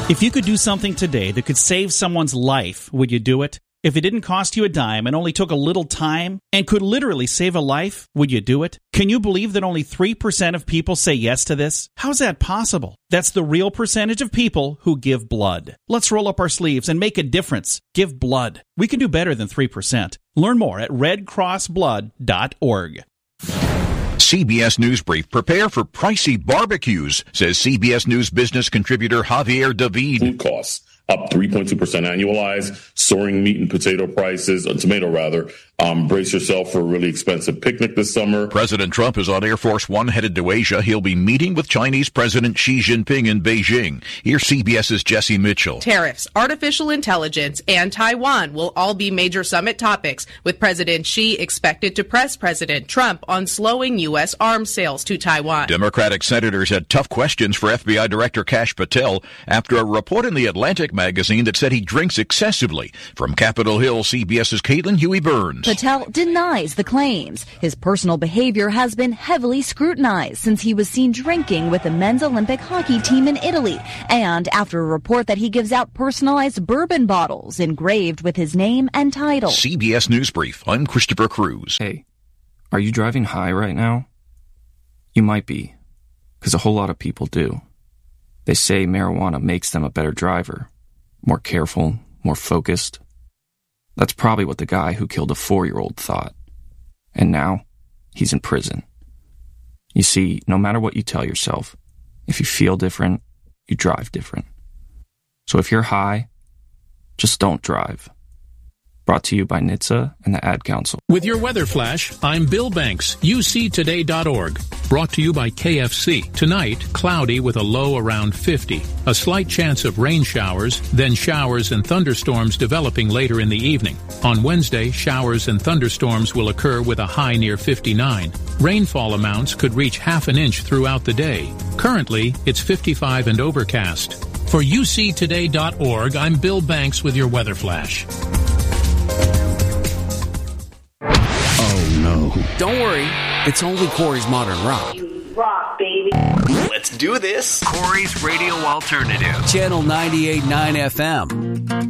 If you could do something today that could save someone's life, would you do it? If it didn't cost you a dime and only took a little time and could literally save a life, would you do it? Can you believe that only 3% of people say yes to this? How's that possible? That's the real percentage of people who give blood. Let's roll up our sleeves and make a difference. Give blood. We can do better than 3%. Learn more at redcrossblood.org. CBS News Brief. Prepare for pricey barbecues, says CBS News business contributor Javier David. Food costs up 3.2% annualized, soaring meat and potato prices, tomato rather. Brace yourself for a really expensive picnic this summer. President Trump is on Air Force One headed to Asia. He'll be meeting with Chinese President Xi Jinping in Beijing. Here's CBS's Jesse Mitchell. Tariffs, artificial intelligence, and Taiwan will all be major summit topics, with President Xi expected to press President Trump on slowing U.S. arms sales to Taiwan. Democratic senators had tough questions for FBI Director Kash Patel after a report in The Atlantic magazine that said he drinks excessively. From Capitol Hill, CBS's Caitlin Huey-Burns. Patel denies the claims. His personal behavior has been heavily scrutinized since he was seen drinking with the men's Olympic hockey team in Italy, and after a report that he gives out personalized bourbon bottles engraved with his name and title. CBS News Brief. I'm Christopher Cruz. Hey, are you driving high right now? You might be, because a whole lot of people do. They say marijuana makes them a better driver, more careful, more focused. That's probably what the guy who killed a 4-year-old thought. And now, he's in prison. You see, no matter what you tell yourself, if you feel different, you drive different. So if you're high, just don't drive. Brought to you by NHTSA and the Ad Council. With your weather flash, I'm Bill Banks, UCToday.org. Brought to you by KFC. Tonight, cloudy with a low around 50. A slight chance of rain showers, then showers and thunderstorms developing later in the evening. On Wednesday, showers and thunderstorms will occur with a high near 59. Rainfall amounts could reach half an inch throughout the day. Currently, it's 55 and overcast. For UCToday.org, I'm Bill Banks with your weather flash. Oh, no. Don't worry. It's only Corey's Modern Rock. You rock, baby. Let's do this. Corey's Radio Alternative. Channel 98.9 FM.